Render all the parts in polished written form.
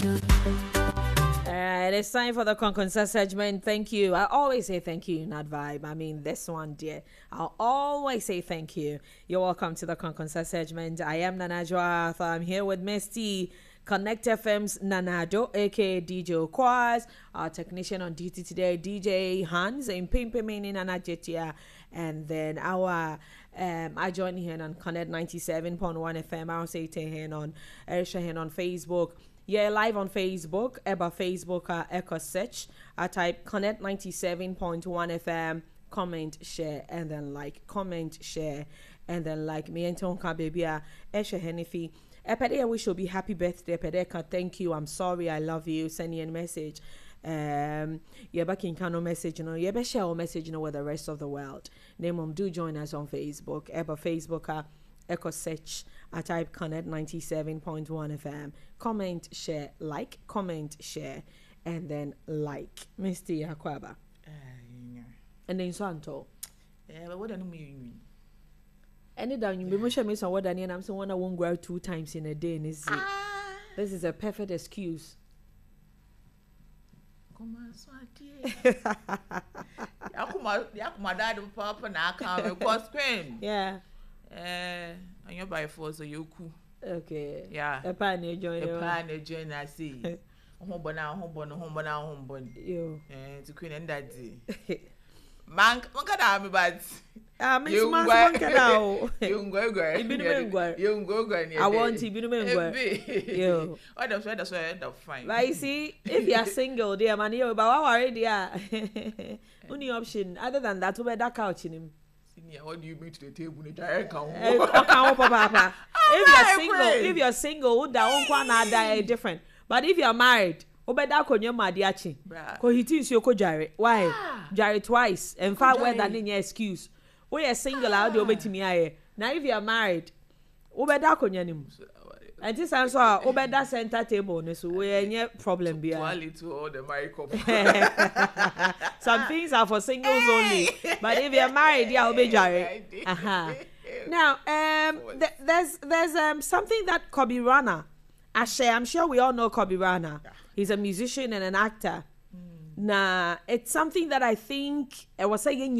It's time for the Conconsult segment. Thank you. I always say thank you in that vibe. I mean, this one, dear. I'll always say thank you. You're welcome to the Conconsult segment. I am Nana Joa. I'm here with Miss T, Connect FM's Nanado, aka DJ Okwaz, our technician on duty today, DJ Hans, and Pimpimini Nana Jetia. And then our I join here on Connect 97.1 FM. I'll say to him on Erisha on Facebook. Yeah, live on Facebook. Eba Facebook echo search. I type Connect 97.1 FM. Comment, share, and then like. Comment, share, and then like. Me and Tonka baby Esha Henifi. Epede, we should be happy birthday. Epedeka, thank you. I'm sorry. I love you. Send you a message. Yeah, back in Kano message, you know, yeah, be share our message, you know, with the rest of the world. Name do join us on Facebook. Eba Facebook echo search. I type Connect 97.1 FM. Comment, share, like, comment, share, and then like. Mr. Yakwaba. And then Santo. But what do you mean? Any down you be much miss on what I I'm someone I won't grow 2 times in a day. And this is a perfect excuse. My dad and papa now come because scream. Yeah. And you're by force, so you cool. Okay. Yeah. A pioneer join. A pioneer join, I see. Home. Yo. And to Queen and Daddy. Man, can but. Miss Mankadao. You go. I want to be the yo. Oh, that's fine. But you see, if you are single, dear man, you but what worry, dear. Only option other than that, to be that couch in him. What do you bring to the table? If you're single, that one die different. But if you're married, obeda konyo madiachi. Ko hiti si oko jare. Why? Jare twice. In fact, where that any excuse. We are single out the obetimi aye. Now if you're married, obeda konyo nim. And this answer obeda center table so we any problem be. To all the married couple. Some things are for singles only. But if you're married, yeah, obe jare. Now, there's something that Kobe Rana, I'm sure we all know Kobe Rana. He's a musician and an actor. Nah, it's something that I think I was saying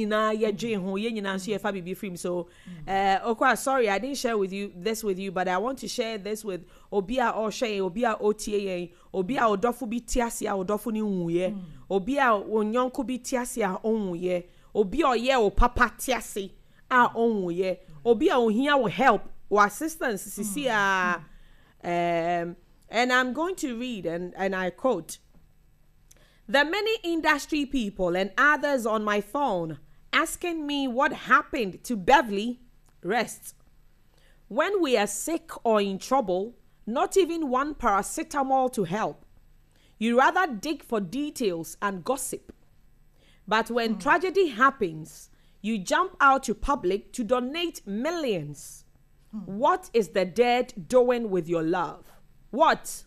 so Okwa, sorry, I didn't share with you, but I want to share this with Obia Oshe, Obia OTA, Obia Odofu bi tiasia Odofu ni unye, Obia Onyonko bi tiasia onye, Obia oye o papa tiasi a onye, Obia ohia will help or assistance sisia. And I'm going to read and I quote. There are many industry people and others on my phone asking me what happened to Beverly Rest. When we are sick or in trouble, not even one paracetamol to help. You rather dig for details and gossip. But when tragedy happens, you jump out to public to donate millions. What is the dead doing with your love? What?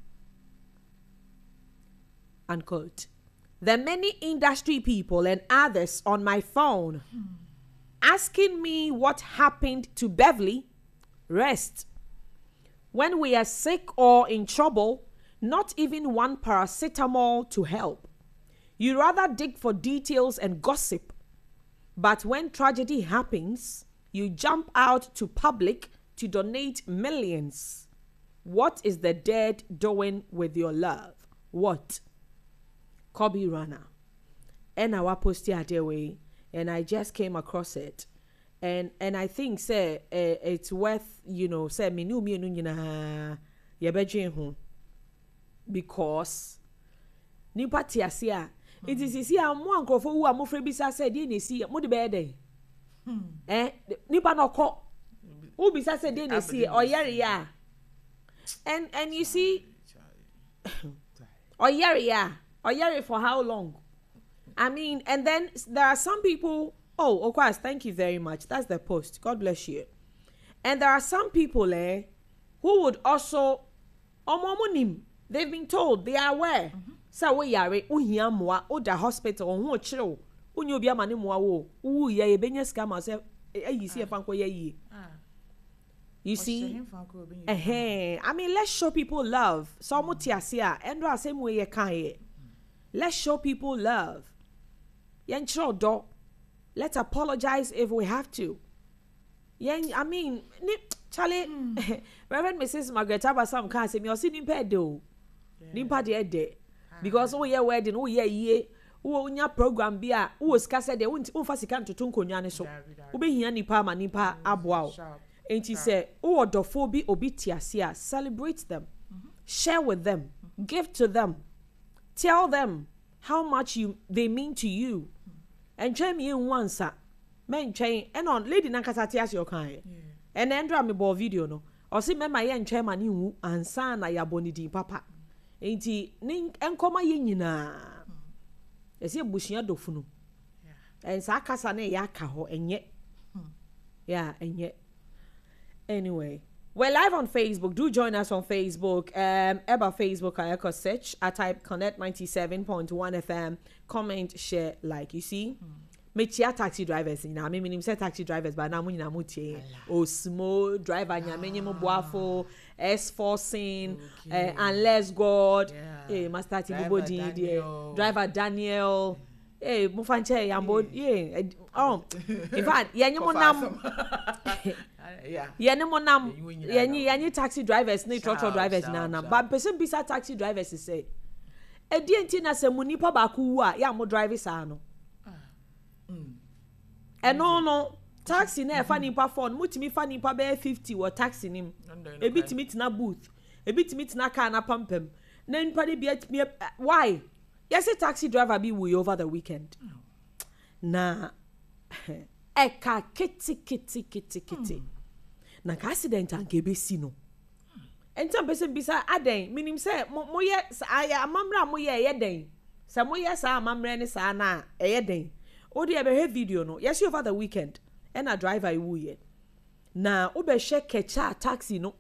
Unquote. There are many industry people and others on my phone asking me what happened to Beverly Rest. When we are sick or in trouble, not even one paracetamol to help. You rather dig for details and gossip. But when tragedy happens, you jump out to public to donate millions. What is the dead doing with your love? What? Kobe Rana. And I post it away, and I just came across it. And I think say it's worth, say me because nipa tiasia it is here mo ankrofo wu amofre bisa said dey see mo de be dey nipa no ko who bisa said dey see oyere ya and you see oyere for how long? I mean, and then there are some people. Oh, of course, thank you very much. That's the post. God bless you. And there are some people who would also they've been told, they are aware. So we are the hospital or chill. Unyo be mani mo wo. Ye benya scam yourself. You see a panko ye. You see? I mean, let's show people love. So mutiasia, endo same way you can. Let's show people love. Yenchro do. Let's apologize if we have to. I mean, Charlie, Reverend Mrs. Margaret Abasam can't say me or see nimpa do. Nimpa de because oh yeah wedding, oh yeah ye. Wo nya program bia wo sika se de wo fa sika ntoto nkonwa ne so wo be hia nipa ma nipa aboa wo enti se wo dofo bi obi tiase celebrate them, share with them, give to them, tell them how much they mean to you. And try me in once men train and on lady nankasa tiase your kan and endra me bo video no o si me ma ye ntwe ma ne hu ansa na ya boni din papa enti ni enkoma ye nyina esi ebushia dofunu en sa kasa na ya ka ho enye enye. Anyway, we're live on Facebook. Do join us on Facebook. About Facebook, I echo search. I type Connect 97.1 FM. Comment, share, like. You see, me chia taxi drivers. You know, I mean, say taxi drivers, but now we na mutie. Oh, small driver, nyamenye mo boafo, S4sin, unless God, Master Tibodi, driver Daniel. Hey, mufanche yambo in fact yenye monam yenye monam yenye taxi drivers ni truck drivers na but person bisa taxi drivers say edi enti na se munipa ba ku wu a ya mo drive sa no no taxi na e fa nipa phone mutimi fa nipa be 50 wo taxi nim ebitimi tina booth ebitimi tina car na pampem na nipa de bia why. Yes, a taxi driver be we over the weekend. Na eka kitty. Na ka accident an kebe si no. Enta person bisa aden minim say mo ye aya amamra mo ye den. Say mo ye sa amamra ni sa na den. O de be video no. Yes, over the weekend. And a driver iwu ye. Na obe she kecha taxi no.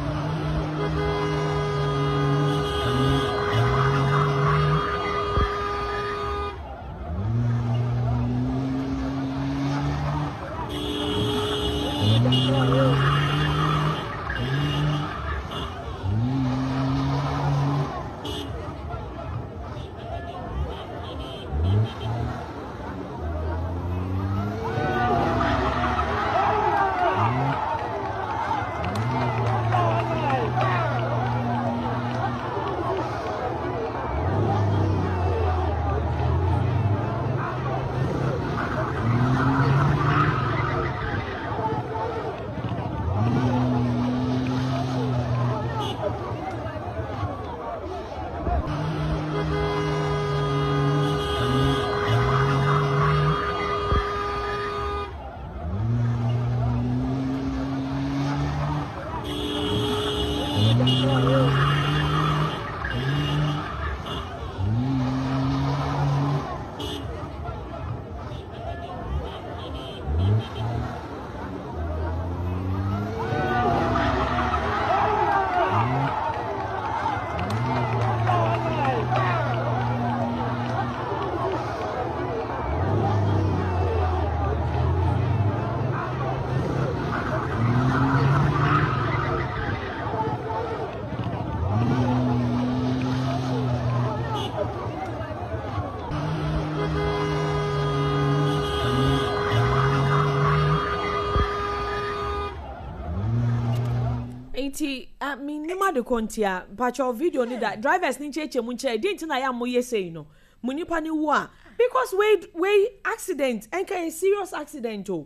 I mean, no matter kontia, but your video need that drivers need cheche munche. Didn't na ya mo say no. Munipa ni wa because way accident. Enka a serious accident oh.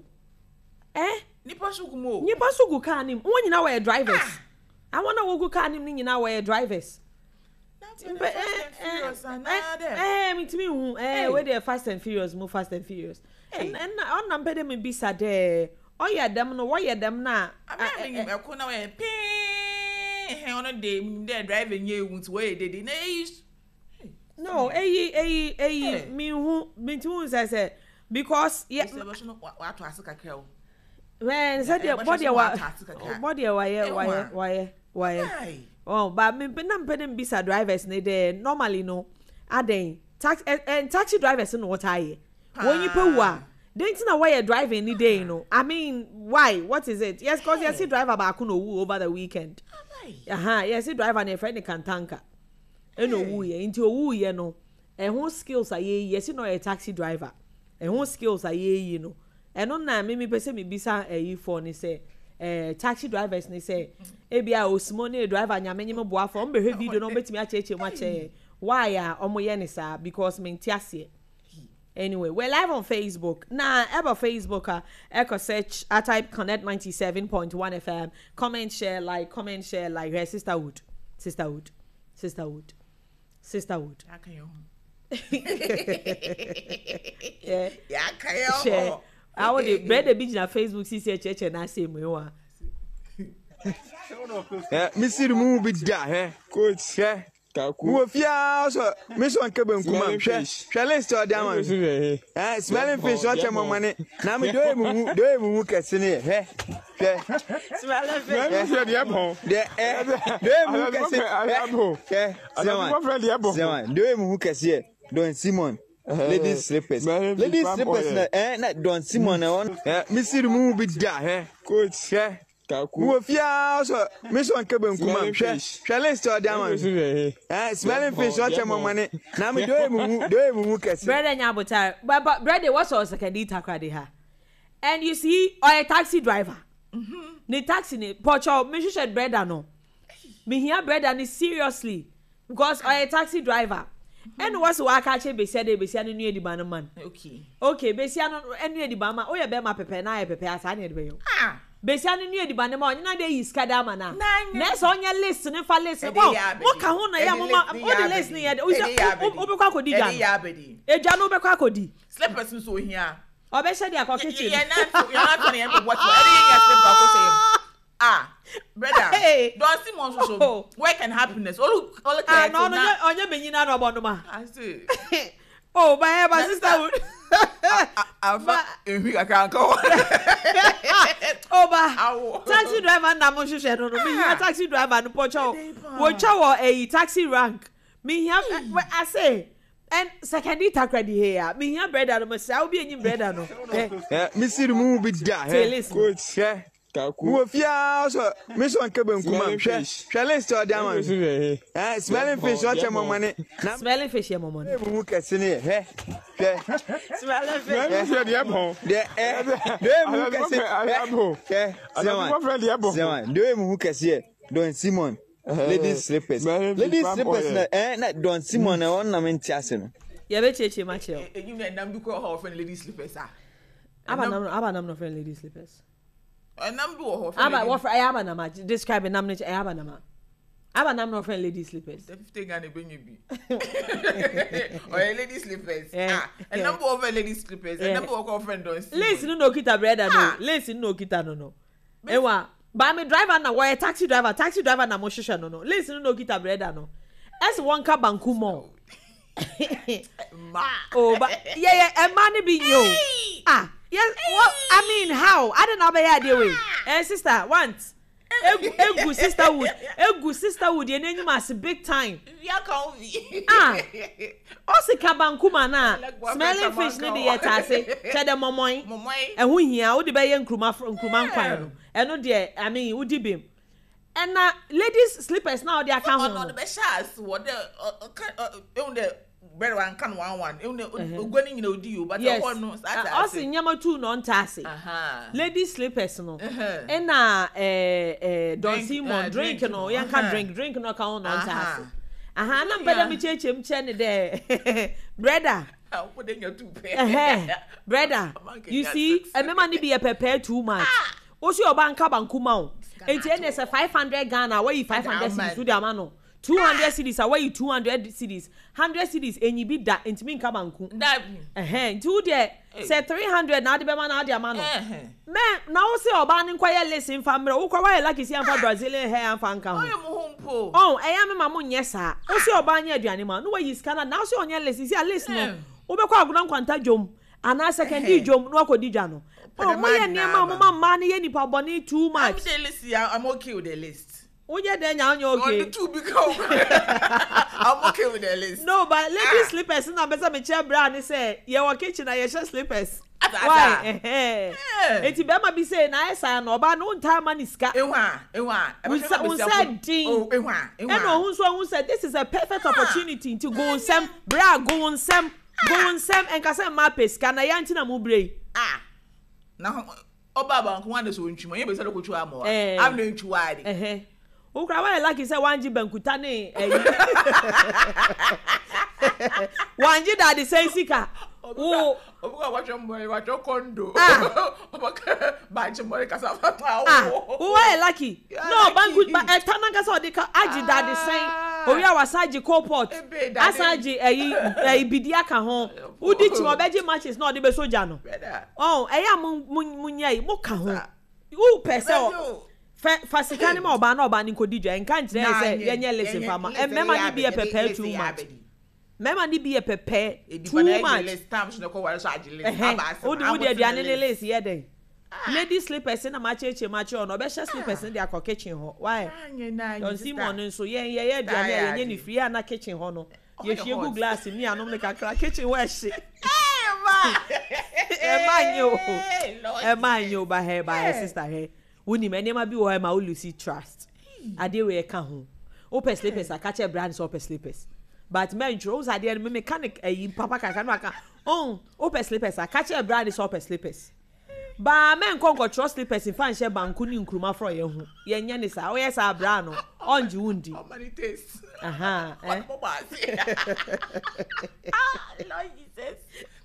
Nipa sugu car nim. When you know drivers. I wanna go car nim ni na where drivers. Me to me where they Fast and Furious, move Fast and Furious. And on number them be sad there. Oh yeah, them no. Why yeah them na? I mean, I couldn't pay on a day. They're driving you once way. They didn't. No, me too. I said because yeah. What to ask a girl? When said your body why? Oh, but me them be sad drivers. They normally no. Are they taxi drivers no what I? When you pay wa. Didn't know why you're driving any day, I mean, why? What is it? Yes, because you see driver back on over the weekend. Yes, you driver and a friend can tanker. And no woo into a woo, and whose skills are ye, yes, you know, a taxi driver. And whose skills are ye, And on now, maybe person me bisa a phone say, taxi drivers, they say, Ebia o smone driver, and your minimum boa for video, no bet me a church much. Why are omoyenisa? Because maintiasi. Anyway, we're live on Facebook. Now, ever Facebook, echo search, type Connect 97.1 FM. Comment, share, like, hey, sisterhood. Yeah. Share. I would bread the beach na Facebook, see church and I say, Mwa. Missy the movie, yeah, coach, yeah. Who fears Miss One Cabin Kuma? Shall I start down? Smelling fish, watch my money. Now we do a Cassini, eh? Smelling fish, who can see it. Don Simon, ladies slippers, not Don Simon on Missy the movie, yeah, coach, yeah. Who fears Miss One Cabin Kuma? Shall I start down? Smelling fish, watch my money. Now we do a bread and yabutar, but bread was also can eat a and you see, or a taxi driver. The taxi, Pocho, Miss said bread no. Me here bread and seriously because I a taxi driver. And what's what I catch be said they be saying near the man. Okay, Besiano and near the Bama, oh, yeah, Bema Pepe, and I prepare sign it. Besiano near the Banamon, now they is Kadamana. Next on your list, and if I listen, what can what the list near the a Jano Becacodi. Slippers so here. Or better, they are cooking. You're not going to what brother, don't see monster. Work and happiness. All on your being out of Bonoma. I see. Oh, my sister. I can't go. Oh, taxi driver, Namusha, taxi driver, and Pocho. Watch our a taxi rank. Me here, I say. And second, credit here. Me here, bread out of myself, be in bread. Missy the movie, yeah, coach, yeah. Who fears Miss One Cabin Kuma? Shall I start down? Smelling fish, watch my money. Smelling fish, your mom. Who can see it, eh? Smelling who can see it? Don Simon, ladies slippers, not Don Simon, ornament chassin. You bet you much. You need them to call her ladies slippers. I'm not friend ladies slippers. A number of I am a match. Describe a number. I have a number. I have a number of lady slippers. The 15 and a baby. Or a lady slippers. A number of lady slippers. A number of friends. Listen, no kita bread. Listen, no kita no. Ewa, but I'm a driver now. Why a taxi driver na moshisha no. Listen, no kita bread no. As one ka banku mo. Oh, but yeah, a money be you. Yes, what I mean, how? I don't know about the way. Sister, once. Egu sisterhood, your name must big time. Also kabankuma na. Smelling fish ni the yetase. Chede momoy. And who here? Who the bay nkruma kwano. And no dear, I mean, who did him? And now, ladies slippers now they are coming. No, the best what the better one can one. Going in do but yes. Also nyama two non tasi. Ladies slippers no. And na Don Simon drink no. You can drink no count non tasi. Na better me chem there. Brother. Put in your two pair. Brother. You see, a man be a prepare too much. What's your banka bankuma? And there's a 500 Ghana where you 500 cedis to the amano. 200 cedis away 200 cedis. 100 cedis and you be that into me kabanku. Two there. Say 300 now the man out the amano. Man, now say Oban quiet listen family. Oh, quite like you see for Brazilian hair and fan count. Oh, I am a mamon, yes, sir. Oh, see Oban the animal. No way you scan now. See on your list. See a listen. Obekwa gudan kwanta jom. Ana second jom no akodi oh, my near mama money any boni too much. I'm okay with the list. Oh, yeah, then you're okay. I'm okay with the list. No, but ladies slippers, and I better me chair brand say, your kitchen, I share slippers. Why? Eti bema bi say na esa na oba no ntama ni ska. Ehwa. Unsa din. Oh, ehwa. Eno who said this is a perfect opportunity to go nsem, go nsem and kase ma peska na yanti na mu brei. Na oba ba nko wan so ntwuma, ye be say ko twa am wa. Am na ntwuma ade. Ukra wa like say wanji bankuta ne wanji daddy say sika. Oh, obuka watch condo. Obuka banchi more kasa fa. Who are lucky? No, banku but tananga so de ka aji daddy say. Owi awasaji co-pot. Asaji bidia ka ho. Udi ti obeje matches no de be soja no. Oh, eya munyai mo ka ho. Who person fasikani ma oba na oba ni kodidwa enka nkyere say yenye listen fama. Mema ni be prepare too much. Mema ni be prepare too much. Udi aduane le lace ye den. Lady slippers na mache on obe share slippers in their kitchen ho. Why? Don Simon so ye aduane ye ni free na kitchen ho no. Ye hie go glass ni anom ne kakra kitchen we hye. Emanyo ba he ba sister he. Woni me nema bi wo he ma o Lucy trust. Ade we ka ho. Open slippers akache brand so open slippers. But men throws ade me mechanic papa kaka no aka. Oh, open slippers akache brand so open slippers. Ba men konko trust slippers in fan share banku ni nkruma fro ye ho. Ye nya ni sa. O yes a brand no. Onji wundi. How many taste? Lord Jesus.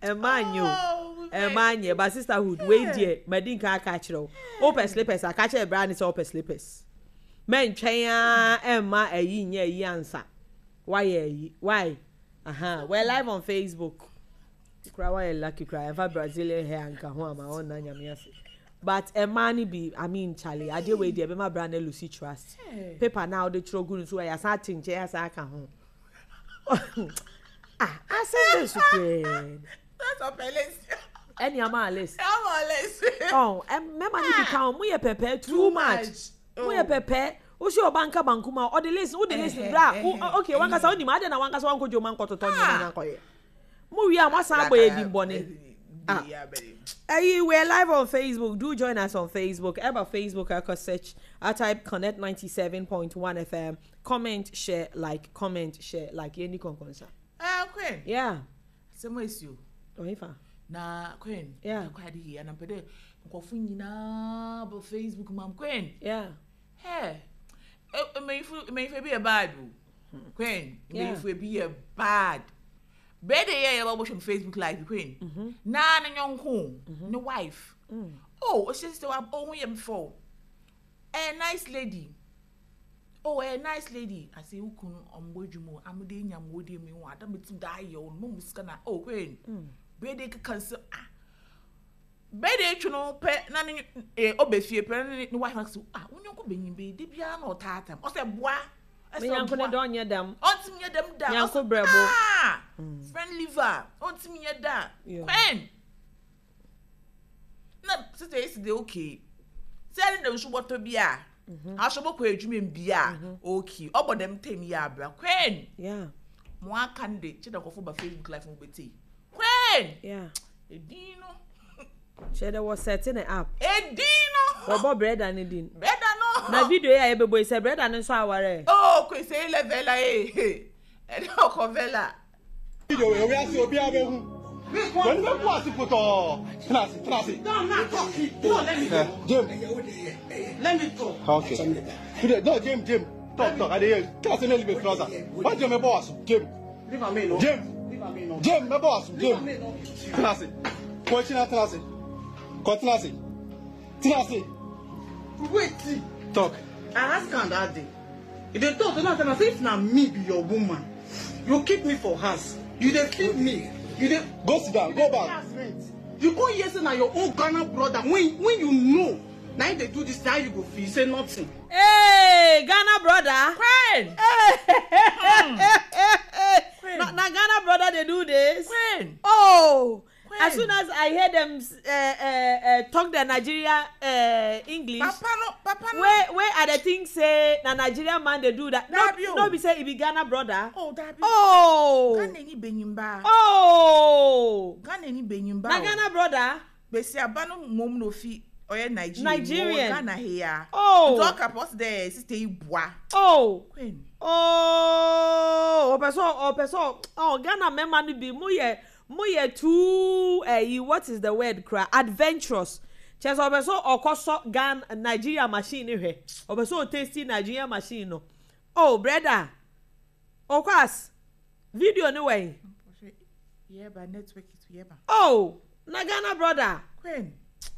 Emanye, but sisterhood, wait dear, Medinka catch row. Open slippers, I catch a brand is open slippers. Men chaya, Emma, a ye answer. Why? We're live on Facebook. Cry, lucky cry, if Brazilian hair and Kahoma on Nanyamiasi. But a money be, I mean, Charlie, I did wait dear, my brand Lucy Trust. Paper now, the trogun, so I sat in chairs, I can home. I said this again. That's a palace. Any amalist. Amalist. Oh, and member need to count. We prepare too much. We prepare. Who's your banker bankuma or the list? Who the list? Okay, one case only mother and one case one could you man to Tony. Muya Masabo Edim Bonnie. We're live on Facebook. Do join us on Facebook. Ever Facebook, I could search. I type Connect 97.1 FM. Comment, share, like. Any concern. Queen. Yeah. Some ways you. Oifa. Na Queen. Yeah. Quite here and I'm pede. Nkofuni na bo Facebook mam Queen. Yeah. Hey. May if be a bad Queen. May if be a bad. Better yeah about watching Facebook live Queen. Na young home. No wife. Oh, a sister I'm only before. A nice lady. Oh, a nice lady. I say, who can Wojumo? I'm doing yam woody me one. I'm to die your mom's gonna. Oh, Queen. Bede cancel. Bede, you know, pet, none obefie, penny, no wife. When you go being be, Dibian or Tatam, or say, bois. I say, I'm going to don ya them. On me them down. Uncle Bravo. Friendly va. On me ya da. Queen. No, sister, is the okay. Selling those what to be. I shall book with you in beer. Okay, over them 10 years, Queen. Yeah. More candy, children of Facebook life will be tea. Queen. Yeah. A dino. Cheddar was setting it up. A dino. Or bread and it didn't. Better no. My video, I boy said bread and so I oh, quit say la vela, eh. And no covella. Video, we are so be when the boss put on, Trasy. No, I'm not talking. No, let me go. Jim. Let me go. Okay. No, Jim. Talk. I hear. Trasy a little bit closer. What Jim, my boss? Jim. Leave me alone. Jim, my boss. Jim. Trasy. Continue, Trasy. Wait. Talk. I asked her that day. If they talk, I say, if not me be your woman, you keep me for house. You dey keep me. Go sit down. Go back. You go here say na your own Ghana brother. When you know, now they do this, now you go feel say nothing. Hey, Ghana brother. Queen. Na Ghana brother they do this. Queen. Oh. Queen. As soon as I hear them talk the Nigeria English. Papa no. Where are the things say na Nigerian man they do that? No be say it be Ghana brother. Oh, that be. Oh. Ghana ni benyimba. Oh. Ghana ni benyimba. Na Ghana brother. Besi abano mom no fi oye Nigerian. Ghana here. Oh. Talk about the sister Ibua. Oh. Queen. Oh, opeso. Oh, Ghana member no be muye too what is the word cry? Adventurous. Chess opeso okoso Ghana Nigeria machine here. Opeso tasty Nigeria machine no. Oh, brother. Of course. Video no way. Yeah, but network is yeah. Oh, na Ghana brother. Queen.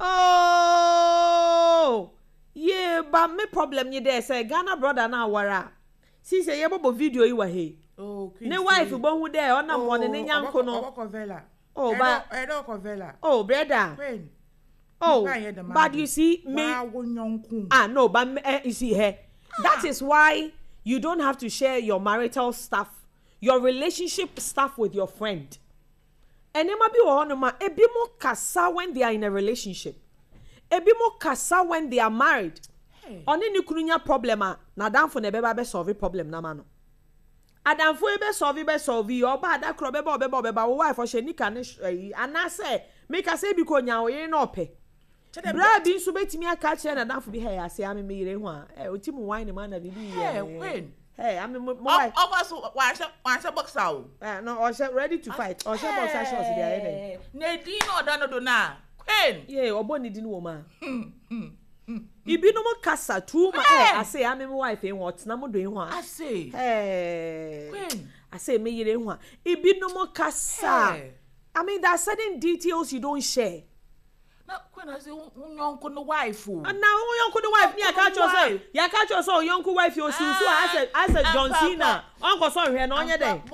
Oh. Yeah, but me problem you there say Ghana brother na wara. See say yebo video you were he. Oh, Queen. Ne wife bon hu there on am one ne nyanko no. Oh, but oh, brother. Queen. Oh, but you see me. No, but you see here. That is why you don't have to share your marital stuff, your relationship stuff with your friend. And it might be one ma ebi mo kasa when they are in a relationship. Ebi mo kasa when they are married. Oni ni kununya problema na danfo na beba be solve problem na ma no. Adamfo e be solve oba ada kro beba wo wife o she nika ne anase make say bi ko nya wo ye na ope. Bra bi nso betimi aka kire na danfo bi he ya se ame meyire ho a otimu wine man na bi ye. Hey, I mean, my why box out? No, or ready to fight. Or box shots there. Nadine or Donadona. Queen. Yeah, or Bonnie didn't woman. You be no more casa too. I say, I'm my wife and what's no more doing one. I say, hey, Queen. I say, me you didn't want. It be no more casa. I mean, there are certain details you don't share. Queen, I say, uncle no wife. And now, uncle the wife, near catch yourself. Ya catch yourself, uncle wife, your sister. I said, John Cena. Uncle, sorry, and on your day.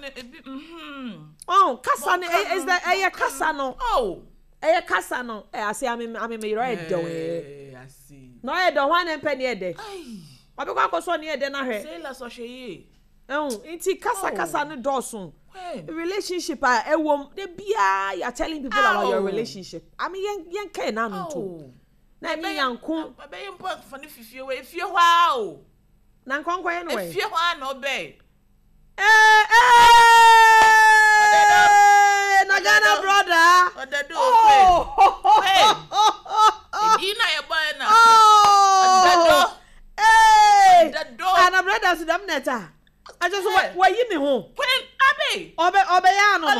Oh, Cassano, is that a Cassano? Oh, a Cassano. I say, I'm a right doing. I see. No, I don't want a penny a day. I be go so near then I heard. Say la so she. Oh, it's Casa no Dawson. Relationship a woman the bia you're telling people about your relationship. I mean yen can na no to. Na me yanko. Ba be important for fifie we fie hwa o. Na nkonko ye no we. Fie hwa no be. Na Ghana brother. Odado o. Hey. Ina ye boy na. Odado. Ana brother so dam neta. I just why you me home. Queen Abi. Obe ya no.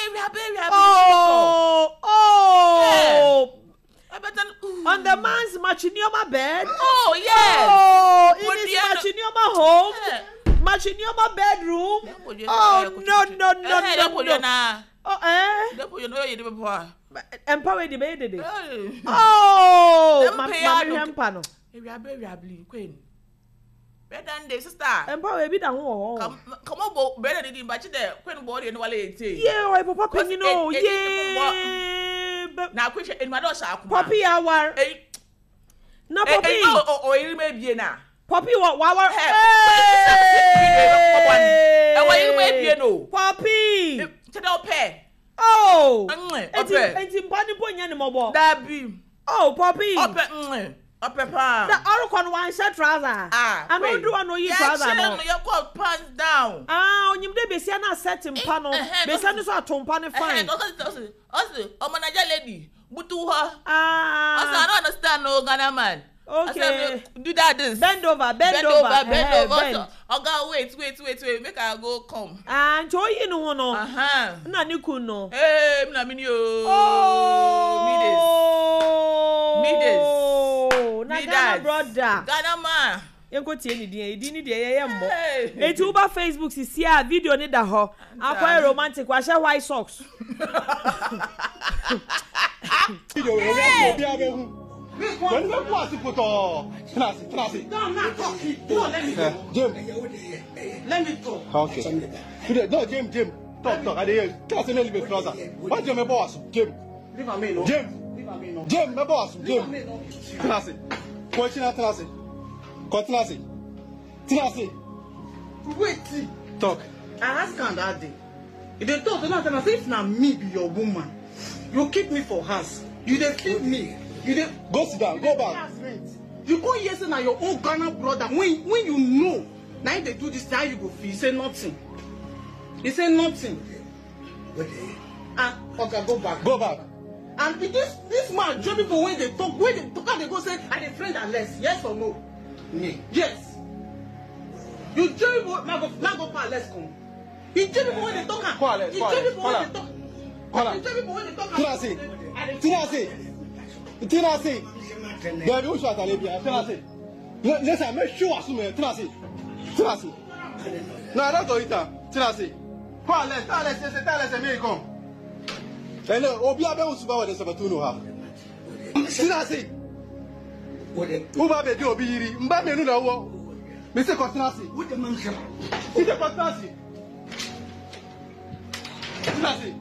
Oh. On the man's machinioma bed. Oh yes. Oh, in his machinioma home. Machinioma bedroom. Oh no. Oh Empower the baby. Oh, my no. Queen. Better than sister. Empower be that one. Come on, better than but there. Queen body and wale. Yeah, I papa you know. Yeah. Now quick in my daughter. Poppy hour. No poppy. Oh, you may be na. Poppy what hour? And why you may be no. Poppy. To no pay. Oh. It's in Bonnie Boy anymore. That be. Oh, Poppy. Papa. The Oricon one shirt trouser. I don't do no you trouser. You got pants down. You may be seen a setting panel. Be sent to a tompan fine. Also, a manager lady. Butu her. I don't understand no Ghana man. Okay. Do that this. Bend over. Bend. Oh, wait. Make I go come. And joy you know no. Na ni kuno. Hey, na mini yo. Oh. Me this. Na Ghana brother. Ghana man. Yenko tie ni di ye mbo. Eti uba Facebook si a video ni da ho. Akwa romantic wa share white socks. Video obi abehu. When we go to put Tenasi. No, I'm not talking. No, let me go. Jim. Let me talk. Okay. No, Jim. Talk. I dey class no live closer. What Jim my boss? Jim. Leave me no. Jim, my boss. Jim. Tenasi. Tenasi. Wait. Talk. I asked her that day. If they talk, I say if na me be your woman, you keep me for house. You dey keep me. You dey go sit down. Go back. You go here say na your own Ghana brother. When you know, now if they do this, how you go feel? You say nothing. You say nothing. Okay, go back. Go back. And this man join people when they talk and they go say, and they friend and less. Yes or no? Yes. You join people, now go for less come. You join people when they talk. You join people when they talk. You join people when they talk. Tinasi. There you shot Alebia. Tinasi. Listen, make sure assume Tinasi. No, I don't go it. Tinasi. Let's me come. Hello, Obiabe Usuba was the Sabatuno ha. Tinasi. Uba be do obiri. Mbabe no wo. Mr. Tinasi. What the man say? It's a Tinasi. Tinasi.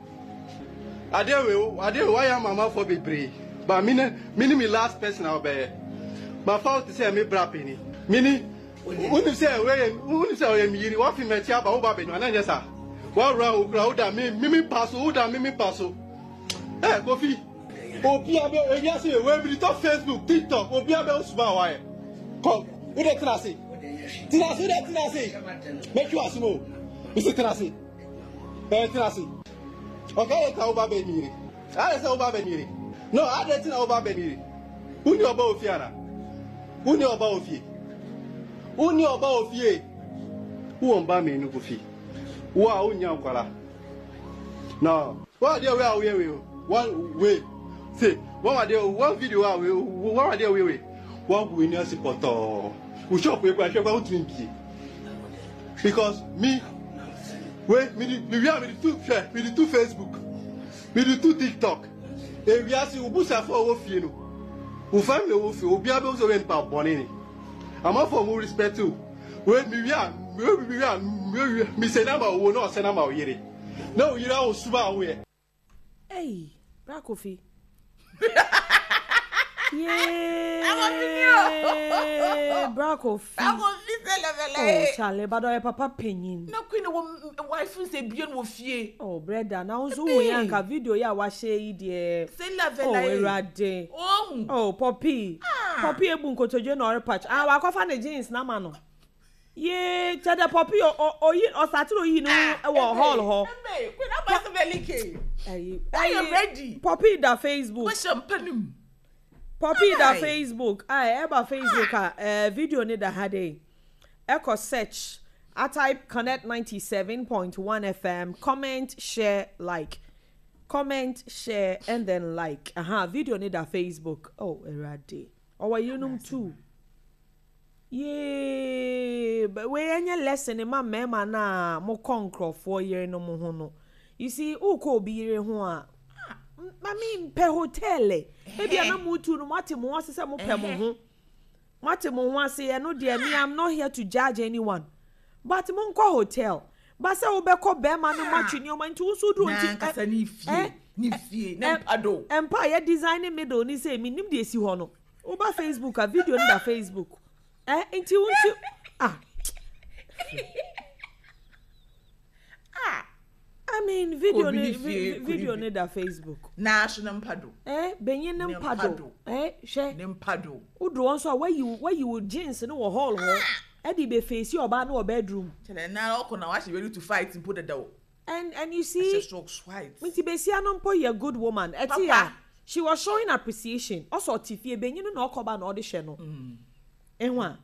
Adewe why am mama for be brave. But me last person I'll be. But fault to say me brapini. Mini Unu say me what fi me tia ba Uba be no na nyesa. What round me pass. Eh, Kofi. Obiabe, say we be top Facebook, TikTok. Obiabe Usuba why? Come, who dey Tinasi? Tinasi. Make you assume. Mr. Tinasi. Tinasi. Okay, I tell Uba be miri. I say Uba be miri. No, I don't think Uba be miri. Who knew about Fiana? Who knew about Fie? Who on ba me no Kofi? Wow, Nyankwala. Now, what are we? One way. Say, one video are we? One we need support. We shop we go drink. Because me do two Facebook. We do two TikTok. And we are see ubusa for ofie no. We family ofie, obi abe so wen pa boni. I'm not for more respect too. When me say number wo no say number yere. No yira o suba we. Hey, Brakofi. Yeah. Brakofi. Oh, Charlie, but I papa penyin. No queen wife say bien wo fie. Oh, brother, now so we anka video ya wa share there. Say la vela. Oh, erade. Oh, Poppy. Poppy ebu nkotoje na patch. Ah, wa kofa na jeans na ma no. Ye, chada Poppy o satiro yi no e wo hall ho. Queen abasa belike. Are you ready? Poppy da Facebook. What champagne? Poppy da Facebook. Eba Facebook video ni da hade. Echo search. I type Connect 97.1 FM. Comment, share, like. Comment, share, and then like. Video ni da Facebook. Oh, erade. Or you know too. Yeah, but we any lesson in my mema na mo concro 4 year no mo hono. You see, uko bi ho a. I mean, per hotel. Maybe I no mutu no mate mo asese mo pe mo ho. Mate mo ho ase no dear me, I'm not here to judge anyone. But mo nko hotel. Ba se wo be ko be ma no match ni o man tu so do nti. Na kasa ni fie na pado. Empire design middle ni say minim de esi ho no. Wo ba Facebook a video ni da Facebook. Inti unti I mean video ne da Facebook. National pado. Benye nem pado. She. Nem pado. Udo won so where you jeans no hall ho. E di be face your ba no bedroom. Tell na o na wa she ready to fight and put the door. And you see Minti Besia no mpo ye good woman. Etia. She was showing appreciation. Also tifie benye no okoba na audition no. Enwa.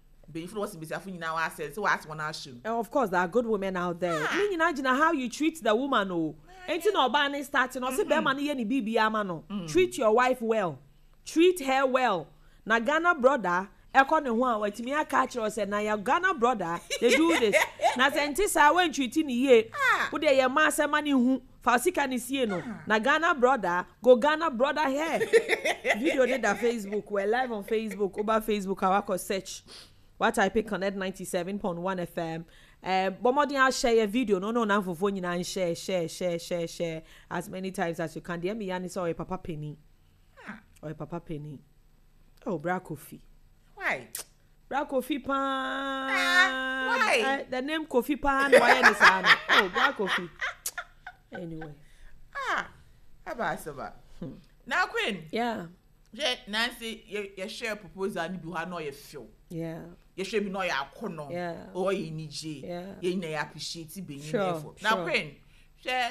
Of course, there are good women out there. How you treat the woman, ain't no ban starting or say treat your wife well, treat her well. Na Ghana brother, what me a catch or said, na your Ghana brother, they do this. Na sentisa when treating ye, put your master money who Fasika ni see no. Na Ghana brother, go Ghana brother here. Video did that Facebook, we're live on Facebook, over Facebook, our search. What I pick Connect 97.1 FM. Bomodi I'll share a video. No, for phone and share as many times as you can. Dear me, Yannis or a Papa Penny. Or a Papa Penny. Oh, Brakofi. Why? Brakofi Pan. Why? The name Kofi Pan. Why is it? Oh, Brakofi. Anyway. Abasaba. Now, Queen. Yeah. Nancy, you share proposal and you have no feel. Yeah. You should be no ya kono. Yeah. Or you need you. Yeah. You appreciate being sure, effort. Now, Queen, share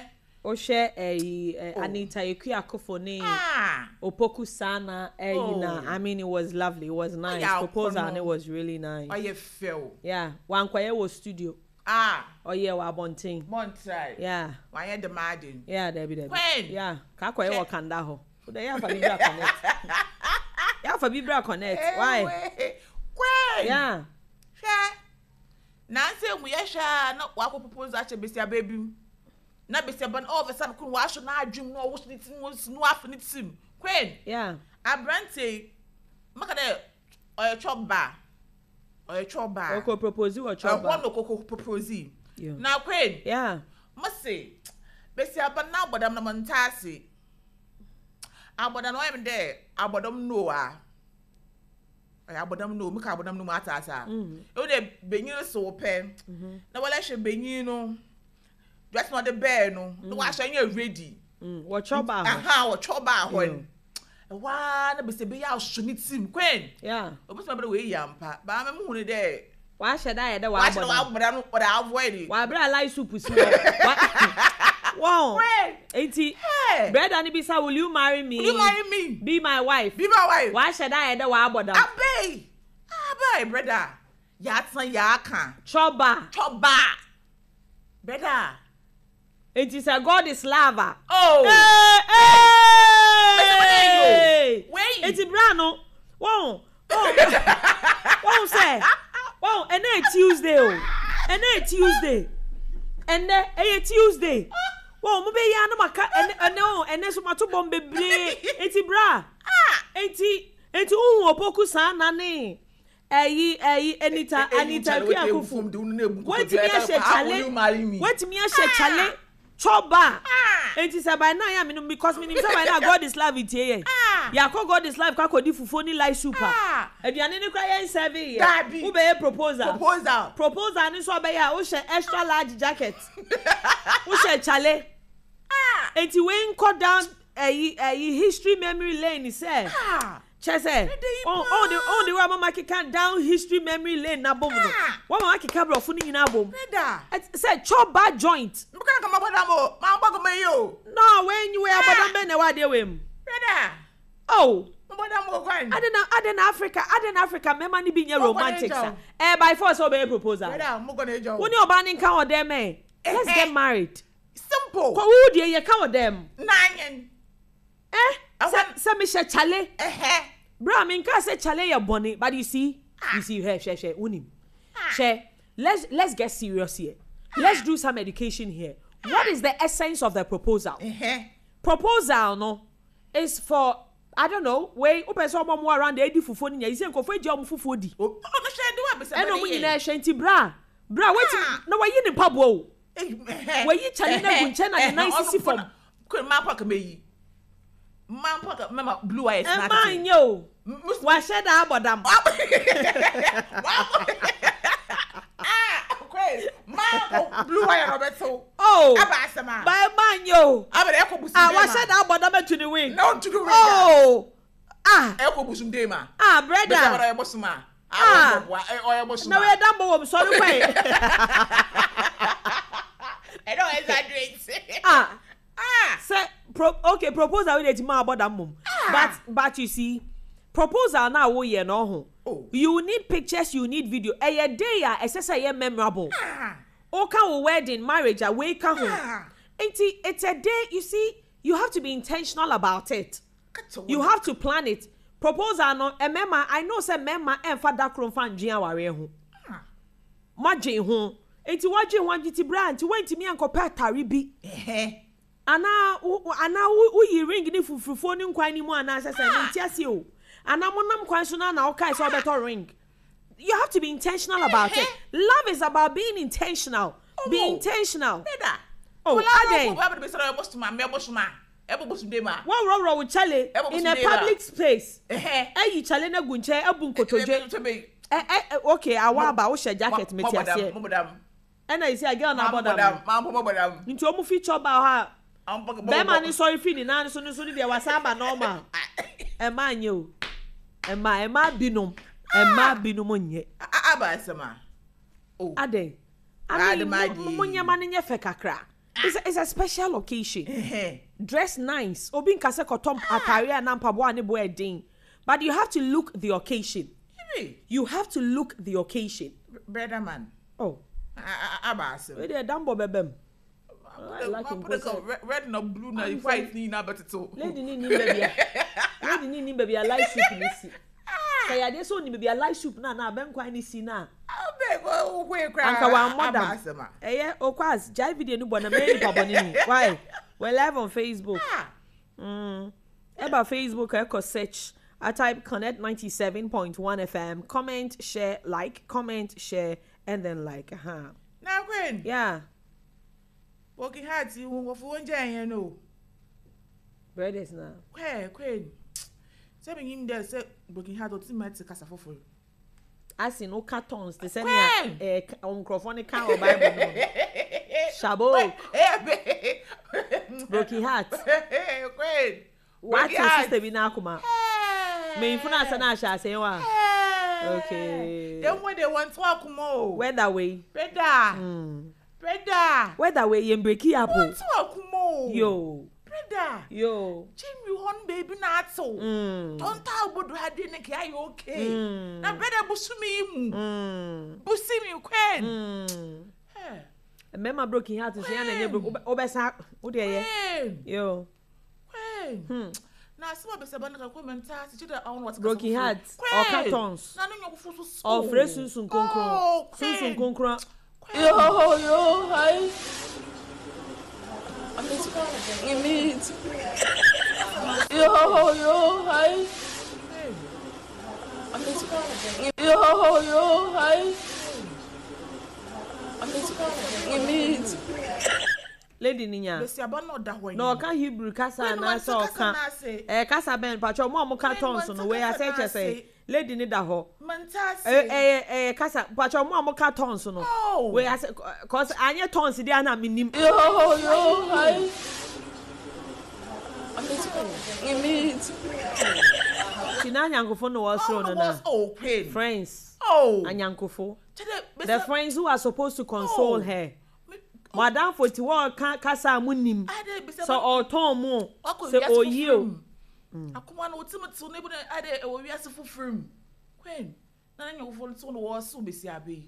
O share Anita Akufo ni Opoku Sana I mean it was lovely, it was nice. Proposal and it was really nice. Oh, you feel. Yeah, one kwaye was studio. Oh yeah, wa bonting. Montrai. Yeah. Why you demanding? Yeah, Debbie. When? Yeah, ka kwaye wa kanda ho. So there ya for Bibra Connect. Yeah, for Bibra Connect. Why? When? Yeah. Sure. Nancy, we are sure not what propose actually be a baby. Not be said, but all of a sudden, why should I dream no what's it was no after it soon? Queen. Yeah. I brand say, Macade or a chop bar. Or a chop bar. Oko propose or chop bar. One cocoa propose. Yeah. Now, Queen. Yeah. Must say, Bessie, but now, but I'm not Montasi. I but I know I'm there. I but I'm no. I but I'm no. Mika but I'm no matter. Oh, they bring you so pen. Now, what I should bring you know. That's not the bear, no. No, I shall you ready. What chop bar? What chop bar when? Why, the be out should need sim queen. Yeah. It was my way, yampa, but I'm a moon there. Why should I? Why should I? But I've waited. Why, but I like soup. Wow. 80. Bread and Ibisa, will you marry me? Will you marry me? Be my wife. Be my wife. Why should I? The wabodam. Abay, brother. Yatsan yaka. Choba. Brother. It is a God is lava. Oh. Hey. Wait. It's Brano. Wow. Wow, say. Wow, and then Tuesday. And then Tuesday. And then Tuesday. Wow, maybe ya no maka and no and then so matu bombe bre. It's bra. It's Opoku Sana ne. Anita Akufo. What me a chale? What me a chale? Choba. And he said by now I mean because me by now God is love it here. Ya call God is love ka kodi fufu ni like super. Aduane ni kwa yen serve here. Who be proposal ni so be ya wo she extra large jacket. Wo she chale. And he went cut down a history memory lane he said. Chese. On the way mama can down history memory lane na bom no. Wa mama kika bro funi nyina bom. Say choba joint. No, when you were abadam be na wa de wem. Oh. I don't Africa mema ni bi nya romantic sa. By force obey proposal. When you ban kan o dem let's get married. Simple. Ko wo de ye kan o dem. Nine. Say me she chale. Bra me nka say chale your bonny, but you see she unim. She let's get serious here. Let's do some education here. What is the essence of the proposal? Proposal no is for I don't know, way open some more around the edi fufu ni you say nkofo edi om fufu di. Oh, no share do am say. E no munyi na hwenti bra wait no wa yi ni pabo o. Wa yi chale na gunche na the nice si form. Man pack me man pack mama blue eyes na. Man yo. Wa share da abodam. Man blue eye Roberto. Oh. Abasama. By man yo. Abere ekobusu. Wa share da abodam to the wing. No to the wing. Oh. Ekobusu ndema. Brother. Bese ebosuma. Ebosuma. Na we dambo wo sorry kwai. I don't exaggerate. Say okay, proposal we dey ma abodam mum. But you see, proposal now wo ye no ho. You need pictures, you need video. A day a memorable. Okay, wedding, marriage, away ka ho. It's a day, you see, you have to be intentional about it. You have to plan it. Proposal no, remember, I know say memma and father kron fan jia ware ho. Maje ho. Enti waje ho agiti bra anti wenti mi anko petari bi. Ana yi ring ni fufufo ni nkwan ni mu ana sese nti ase o. Ana monam kwan so na okay so better ring. You have to be intentional about it. Love is about being intentional. Be intentional. Oh, What with Charlie in a public space? You chale na gunche ebu nkotoje. Okay, awaba wo share jacket meti ase. And I say girl na bodam. Nti omu feature ba ha. Be man sorry fi ni na so ni de wasaba normal. Ema nye o. Ema binom. Ema binom nye. Abasama. Oh. Ade. Munya man nye fe kakra. It's a special occasion. Dress nice. Obi nkase kotom atare na mpabo ane bo edin. But you have to look the occasion. You have to look the occasion. Brother man. Oh. Abasa. We dey dambo bebem. I like him. Red no blue na white ni na but it. Lady ni baby. Lady ni baby a light soup ni si. Say ya dey so ni baby a light soup na ben kwa ni si na. Anka wa modam. Okwaz, jai video ni bona me ni paboni ni. Why? We're live on Facebook. About Facebook, I could search. I type Connect 97.1 FM. Comment, share, like. Comment, share, and then like. Now, Queen. Yeah. Working hard, you won't go for one day, you know. Brothers now. Queen. Tell him there, say, working hard, what's the matter? Casa for you. I see no cartons. They send me a microphone can or Bible. Shabo. Broken heart. Queen. What your sister be now, Kuma? Me funa sana sha say wa. Okay. Then when they want to walk more. Where that way? Brother. Where that way you break it up? Want to walk more. Yo. Brother. Yo. Jimmy hon baby not so. Don't tell bodu had dinner kai okay. Na brother busumi mu. Busimi Queen. Remember broken heart to say na obesa wo dey yo. Now some of the banana commentators to the own what's broken heart or cartons or fresh sunsun konkron sunsun konkron yo hi I mean yo hi yo hi I mean Lady Ninya. No, can Hebrew kasa na so kan. Kasa ben pacho mo cartons no we I say lady ni da ho. Kasa pacho mo cartons no. We I say cause anye tons dey na minim. Yo hi. Tina nyankofo no was so no na. Friends. Anyankofo. The friends who are supposed to console her. Madam 41 kasa munim. So oton mo. Se oyio. Akuma no ultimate ne bu na ade e wo wiase fofrum. Queen. Na nyo fo so no wo so besi abe.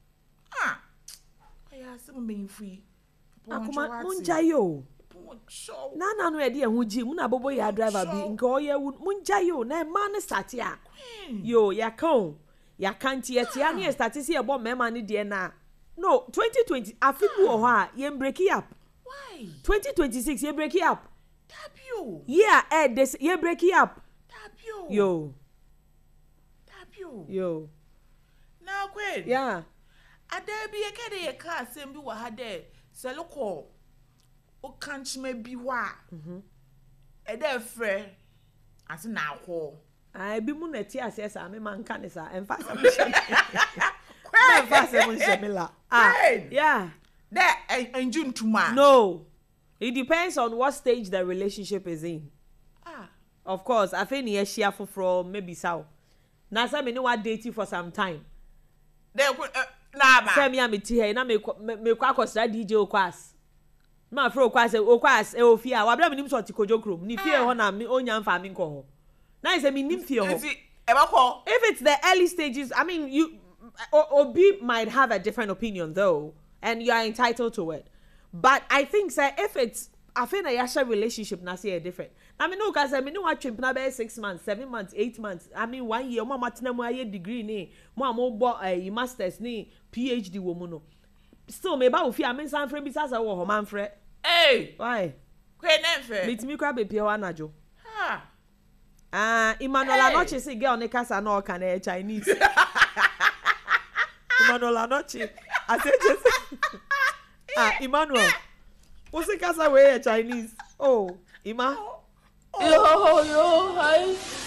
Aya se mo menfui. Akuma munjayo. Na no e de ho ji mu na bobo ya driver bi nke oye munjayo na ma ne start ya. Yo ya kan. Ya kanti ya ne start si e bo mema ne de na. No, 2020, afibu oha, ye break it up. Why? 2026, ye break it up. Tap you. Yeah, this ye break it up. Tap you. Yo. Tap you. Yo. Now, Queen. Yeah. Ade bi ekede ye ka asem bi wa ha de se loko o kanchime bi wa. Ede frɛ ase na akɔ. Ai bi mu na ti ase sa me man kan sa emfa sa. Yeah. That in June tomorrow. No. It depends on what stage the relationship is in. Of course, I think you share from maybe so. Now say me no want date you for some time. Then nah. Say me am here na me kwa consider DJ Okwas. Ma fro Okwas e ofia. Wa bla me nim so tikojo krom. Ni fie ho na me onya mfa me nko ho. Na say me nim fie ho. If it's the early stages, I mean you Obi might have a different opinion though, and you are entitled to it. But I think say if it's I feel a yasha relationship na say different. I mean no cause I mean no what trip na be 6 months, 7 months, 8 months. I mean 1 year mo matena mo aye degree ni, mo bo masters ni, PhD wo mo no. Still me ba ofi amen san friend bi sasa wo ho man frɛ. Hey, why? Kwe na frɛ. Mitimi kra be pie ho anajo. Emmanuel Anoche say girl ne kasa na o kan Chinese. Emmanuel Anoche. I said just Emmanuel. What's the casa way Chinese? Oh, Ima. Yo, hi.